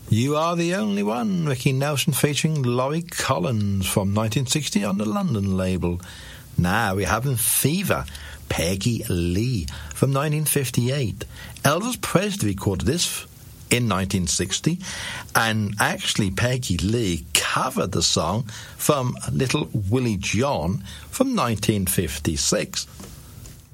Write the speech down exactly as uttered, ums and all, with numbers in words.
You Are the Only One, Ricky Nelson featuring Laurie Collins from nineteen sixty on the London label. Now we're having Fever, Peggy Lee from nineteen fifty-eight. Elvis Presley recorded this in nineteen sixty, and actually Peggy Lee covered the song from Little Willie John from nineteen fifty-six.